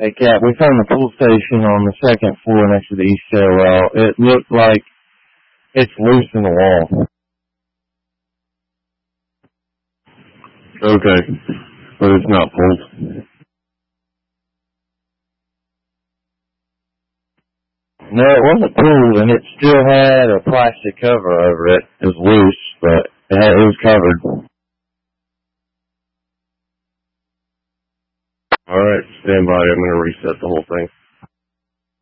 Hey, Cat, we found the pool station on the second floor next to the east stairwell. It looked like it's loose in the wall. Okay, but it's not pulled. No, it wasn't pulled, and it still had a plastic cover over it. It was loose, but it was covered. All right, stand by. I'm going to reset the whole thing.